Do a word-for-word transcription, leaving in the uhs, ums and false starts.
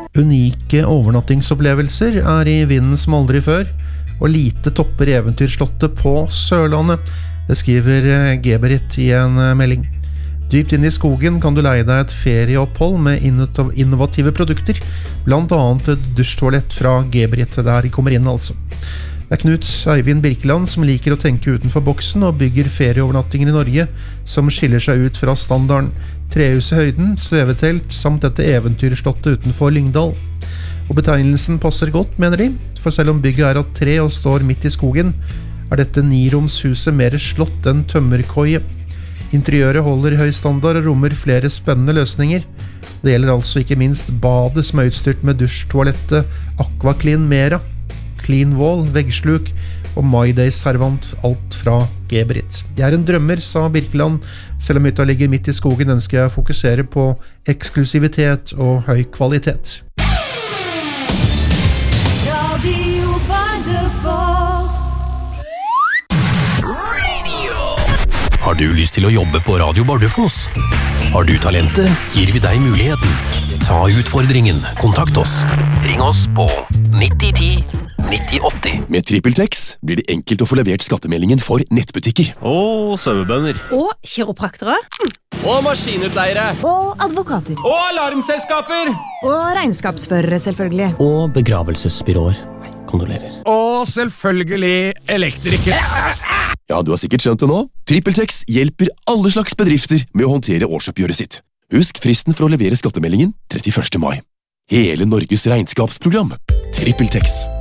Unike overnattingsopplevelser er i vinden som aldri før, og lite topper eventyrslottet på Sørlandet, det skriver Geberit i en melding. Dypt inn i skogen kan du leie deg et ferieopphold med innovative produkter, blant annet et dusjtoalett fra Geberit, der de kommer inn altså. Det er Knut Øyvind Birkeland som liker å tenke utenfor boksen og bygger ferieovernattingen i Norge som skiller seg ut fra standarden. Trehuset Høyden, svevetelt samt dette eventyrslottet utenfor Lyngdal. Og betegnelsen passer godt, mener de, for selv om bygget er av tre og står midt i skogen, er dette niromshuset mer slott enn tømmerkoie. Interiøret holder høy standard og rommer flere spennende løsninger. Det gjelder altså ikke minst badet som er utstyrt med dusjtoalettet Aquaclean Mera, Clean Wall, veggsluk og My Day-servant, alt fra Geberit. Jeg er en drømmer, sa Birkeland. Selv om hytta ligger midt i skogen, ønsker jeg å fokusere på eksklusivitet og høy kvalitet. Radio Bardufoss. Har du lyst til å jobbe på Radio Bardufoss? Har du talentet, gir vi deg muligheten. Ta utfordringen. Kontakt oss. Ring oss på nitti ti nitti åtti. Med TrippelTex blir det enkelt å få levert skattemeldingen for nettbutikker. Og sauebønder. Og kiropraktere. Og maskinutleiere. Og advokater. Og alarmselskaper. Og regnskapsførere, selvfølgelig. Og begravelsesbyråer. Kondolerer. Og selvfølgelig elektrikere. Ja, du har sikkert skjønt det nå. TrippelTex hjelper alle slags bedrifter med å håndtere årsoppgjøret sitt. Husk fristen for å levere skattemeldingen trettiførste mai. Hele Norges regnskapsprogram. TrippelTex.